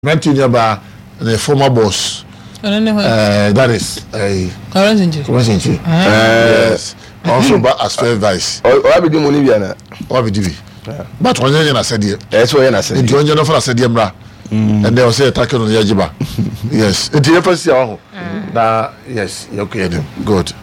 Brentiniaba, the former boss. That is Korensinchi. Yes. Also, but as fair vice. Or be the money, or be divi. But when I said, that's what I said. The joint of us said, Yamra. And they will say, attack on the Yajiba. Yes. It's the first year. Yes, okay, good.